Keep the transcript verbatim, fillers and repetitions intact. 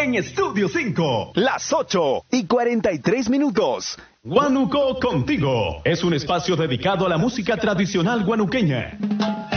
en Estudio cinco. Las ocho y cuarenta y tres minutos. Guanuco Contigo es un espacio dedicado a la música tradicional guanuqueña.